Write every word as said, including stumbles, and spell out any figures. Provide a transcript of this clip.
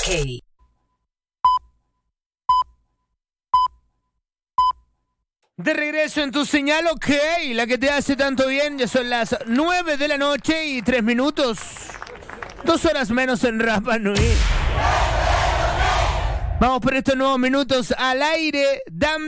De regreso en tu señal, ok, la que te hace tanto bien. Ya son las nueve de la noche y tres minutos. Dos horas menos en Rapa Nui. Vamos por estos nuevos minutos al aire. Dame